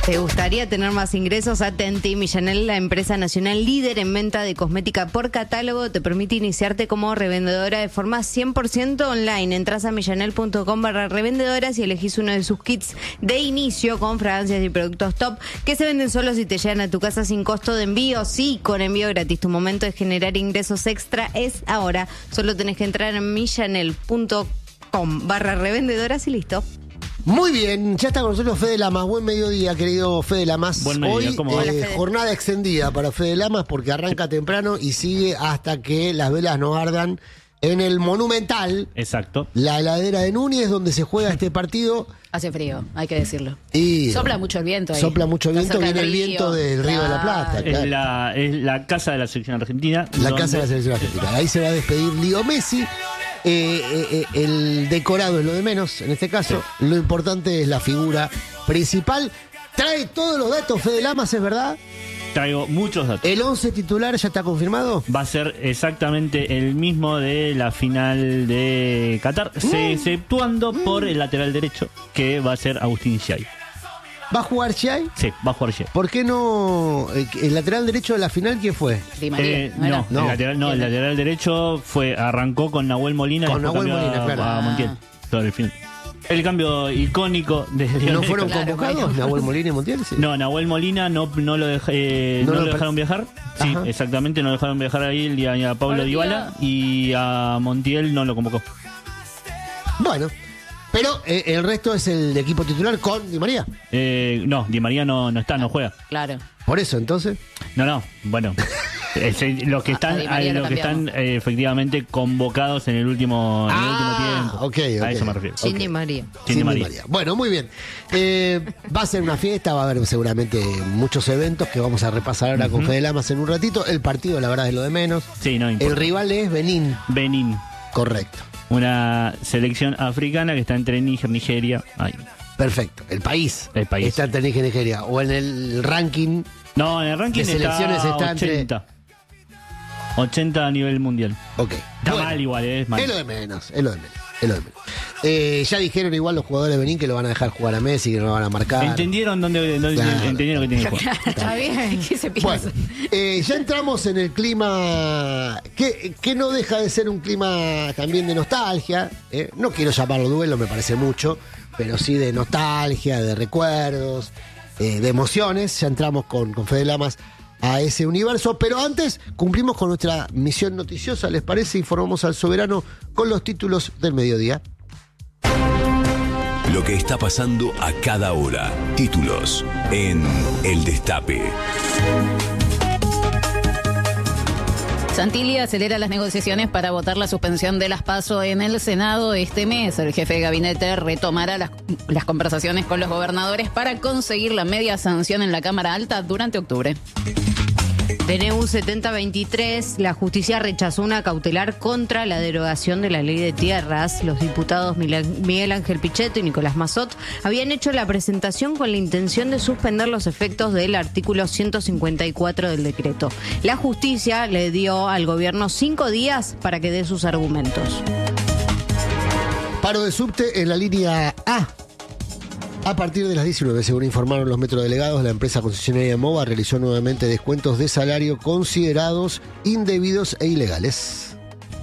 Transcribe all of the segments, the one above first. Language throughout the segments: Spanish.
¿Te gustaría tener más ingresos? Atenti, Millanel, la empresa nacional líder en venta de cosmética por catálogo, te permite iniciarte como revendedora de forma 100% online. Entras a millanel.com/revendedoras y elegís uno de sus kits de inicio con fragancias y productos top que se venden solos y te llegan a tu casa sin costo de envío. Sí, con envío gratis. Tu momento de generar ingresos extra es ahora. Solo tenés que entrar en millanel.com/revendedoras y listo. Muy bien, ya está con nosotros Fede Lamas. Buen mediodía, querido Fede Lamas. Buen mediodía, hoy, ¿cómo va? jornada extendida para Fede Lamas porque arranca temprano y sigue hasta que las velas no ardan en el Monumental. Exacto. La heladera de Núñez, donde se juega este partido. Hace frío, hay que decirlo. Y sopla mucho el viento ahí. Sopla mucho el viento, Está cerca viene el del viento del Río de la Plata. Claro. Es la casa de la selección argentina. La casa de la selección argentina. Ahí se va a despedir Leo Messi. El decorado es lo de menos, en este caso. Sí. Lo importante es la figura principal. Trae todos los datos, Fede Lamas, ¿es verdad? Traigo muchos datos. ¿El 11 titular ya está confirmado? Va a ser exactamente el mismo de la final de Qatar, exceptuando por el lateral derecho, que va a ser Agustín Xay. ¿Va a jugar Xay? Sí, va a jugar Xay. ¿Por qué no? ¿El lateral derecho de la final quién fue? Di María, no. El lateral derecho arrancó con Nahuel Molina. Con Nahuel Molina, claro. A Montiel. Todo el final. El cambio icónico de ¿No fueron convocados Nahuel Molina y Montiel? Sí. No, Nahuel Molina no lo dejaron viajar. Sí, ajá. Exactamente, no lo dejaron viajar a él y a Pablo Dybala. Y a Montiel no lo convocó. Bueno. Pero el resto es el equipo titular con Di María. No, Di María no está, no juega. Claro. ¿Por eso, entonces? No, bueno. Los que están, efectivamente convocados en el último tiempo. Okay. A eso me refiero. Sin Di María. Sin Di María. Bueno, muy bien. Va a ser una fiesta, va a haber seguramente muchos eventos que vamos a repasar ahora con Fede Lamas en un ratito. El partido, la verdad, es lo de menos. Sí, no importa. El rival es Benín. Correcto. Una selección africana que está entre Níger, Nigeria. Ahí. Perfecto. El país. Está entre Níger y Nigeria. O en el ranking. No, en el ranking de selecciones está 80. 80 a nivel mundial. Ok. Está mal igual, es mal. Es lo de menos. Ya dijeron igual los jugadores de Benín que lo van a dejar jugar a Messi, que no lo van a marcar. Entendieron entendieron que tiene que jugar. Está bien, ¿qué se piensa? Bueno, ya entramos en el clima que no deja de ser un clima también de nostalgia. No quiero llamarlo duelo, me parece mucho, pero sí de nostalgia, de recuerdos, de emociones. Ya entramos con Fede Lamas a ese universo, pero antes cumplimos con nuestra misión noticiosa, ¿les parece? Informamos al soberano con los títulos del mediodía. Lo que está pasando a cada hora. Títulos en El Destape. Santilli acelera las negociaciones para votar la suspensión de las PASO en el Senado este mes. El jefe de gabinete retomará las conversaciones con los gobernadores para conseguir la media sanción en la Cámara Alta durante octubre. DNU 7023, la justicia rechazó una cautelar contra la derogación de la ley de tierras. Los diputados Miguel Ángel Pichetto y Nicolás Massot habían hecho la presentación con la intención de suspender los efectos del artículo 154 del decreto. La justicia le dio al gobierno 5 días para que dé sus argumentos. Paro de subte en la línea A. A partir de las 19, según informaron los metrodelegados, la empresa concesionaria MOVA realizó nuevamente descuentos de salario considerados indebidos e ilegales.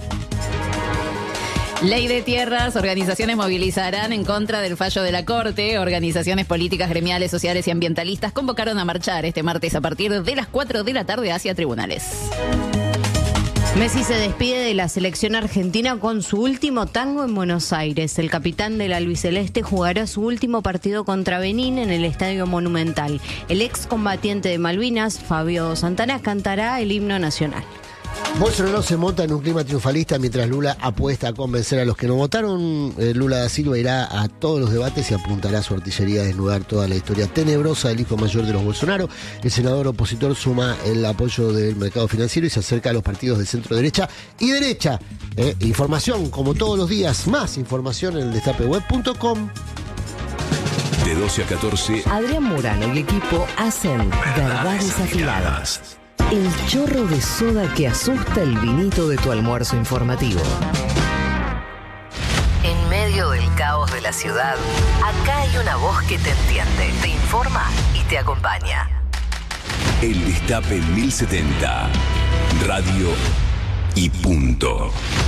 Ley de tierras, organizaciones movilizarán en contra del fallo de la Corte. Organizaciones políticas, gremiales, sociales y ambientalistas convocaron a marchar este martes a partir de las 4 de la tarde hacia tribunales. Messi se despide de la selección argentina con su último tango en Buenos Aires. El capitán del albiceleste jugará su último partido contra Benín en el Estadio Monumental. El excombatiente de Malvinas, Fabio Santana, cantará el himno nacional. Bolsonaro se monta en un clima triunfalista mientras Lula apuesta a convencer a los que no votaron. Lula da Silva irá a todos los debates y apuntará a su artillería a desnudar toda la historia tenebrosa del hijo mayor de los Bolsonaro. El senador opositor suma el apoyo del mercado financiero y se acerca a los partidos de centro derecha y derecha. Información como todos los días, más información en eldestapeweb.com. De 12 a 14. Adrián Murano y equipo hacen Verdades Afiladas. El chorro de soda que asusta el vinito de tu almuerzo informativo. En medio del caos de la ciudad, acá hay una voz que te entiende, te informa. informa y te acompaña. El Destape 1070. Radio y punto.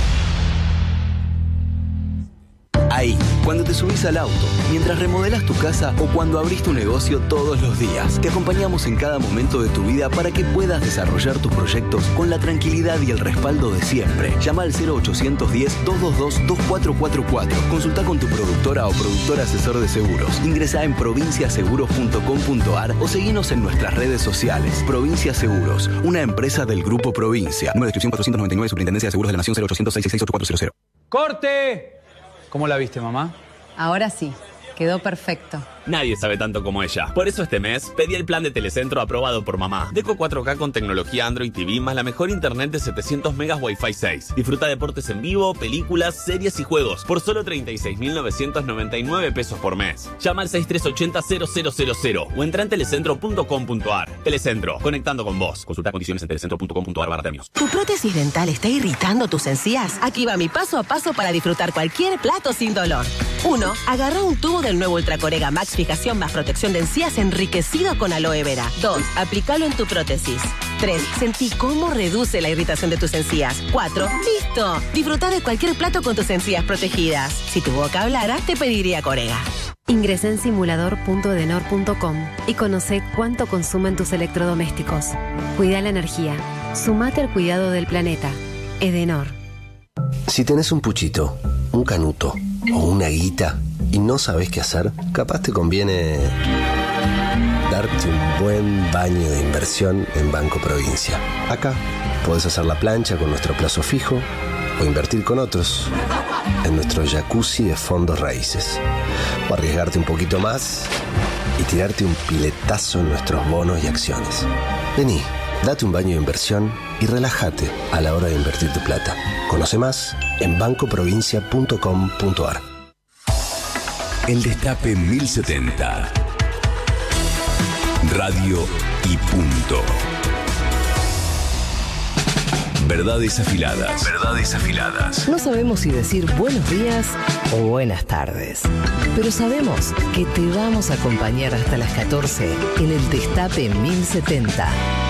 Ahí, cuando te subís al auto, mientras remodelas tu casa o cuando abrís tu negocio todos los días, te acompañamos en cada momento de tu vida para que puedas desarrollar tus proyectos con la tranquilidad y el respaldo de siempre. Llama al 0810-222-2444. Consulta con tu productora o productor asesor de seguros. Ingresá en provinciaseguros.com.ar o seguinos en nuestras redes sociales. Provincia Seguros, una empresa del Grupo Provincia. Número de inscripción 499, Superintendencia de Seguros de la Nación, 0800-666-8400. ¡Corte! ¿Cómo la viste, mamá? Ahora sí, quedó perfecto. Nadie sabe tanto como ella. Por eso este mes pedí el plan de Telecentro aprobado por mamá. Deco 4K con tecnología Android TV más la mejor internet de 700 megas Wi-Fi 6. Disfruta deportes en vivo, películas, series y juegos por solo 36.999 pesos por mes. Llama al 6380-0000 o entra en telecentro.com.ar. Telecentro, conectando con vos. Consulta condiciones en telecentro.com.ar/premios. ¿Tu prótesis dental está irritando tus encías? Aquí va mi paso a paso para disfrutar cualquier plato sin dolor. 1. Agarra un tubo del nuevo Ultracorega Max Fijación más protección de encías enriquecido con aloe vera. 2. Aplícalo en tu prótesis. 3. Sentí cómo reduce la irritación de tus encías. 4. ¡Listo! Disfruta de cualquier plato con tus encías protegidas. Si tu boca hablara, te pediría Corega. Ingresa en simulador.edenor.com y conoce cuánto consumen tus electrodomésticos. Cuida la energía. Sumate al cuidado del planeta. Edenor. Si tenés un puchito, un canuto o una guita y no sabés qué hacer, capaz te conviene darte un buen baño de inversión en Banco Provincia. Acá podés hacer la plancha con nuestro plazo fijo o invertir con otros en nuestro jacuzzi de fondos raíces. O arriesgarte un poquito más y tirarte un piletazo en nuestros bonos y acciones. Vení, date un baño de inversión y relájate a la hora de invertir tu plata. Conoce más en bancoprovincia.com.ar. El Destape 1070. Radio y punto. Verdades afiladas. Verdades afiladas. No sabemos si decir buenos días o buenas tardes, pero sabemos que te vamos a acompañar hasta las 14 en el Destape 1070.